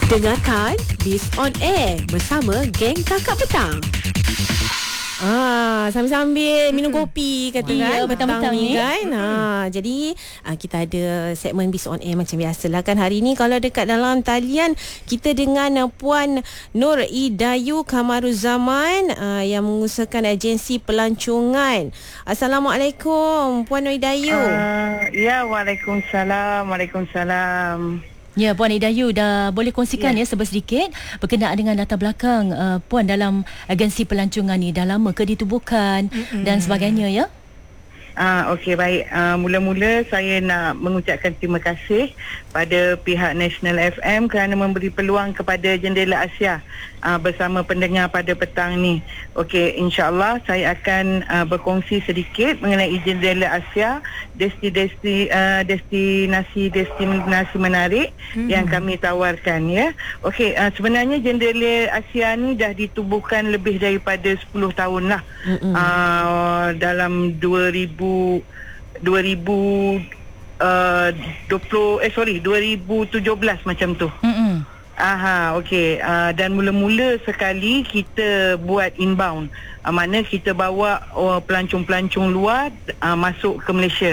Dengarkan Biz on Air bersama geng Kakak Petang. Sambil-sambil minum kopi kata kan petang-petang ni ni kan. Jadi kita ada segmen Biz on Air macam biasalah kan. Hari ni kalau dekat dalam talian kita dengan Puan Nur Idayu Kamaruzaman yang mengusahakan agensi pelancongan. Assalamualaikum Puan Nur Idayu. Ya, Waalaikumsalam. Ya, Puan Idayu dah boleh kongsikan sedikit berkenaan dengan latar belakang Puan dalam agensi pelancongan ni. Dah lama ke ditubuhkan dan sebagainya ya? Okey, baik. Mula-mula saya nak mengucapkan terima kasih pada pihak National FM kerana memberi peluang kepada Jendela Asia bersama pendengar pada petang ni. Okey, insya-Allah saya akan berkongsi sedikit mengenai Jendela Asia, destinasi menarik yang kami tawarkan ya. Okey, sebenarnya Jendela Asia ni dah ditubuhkan lebih daripada 10 tahun lah. Dalam 2017 macam tu. Okey. Dan mula-mula sekali kita buat inbound. Makna kita bawa pelancong-pelancong luar masuk ke Malaysia.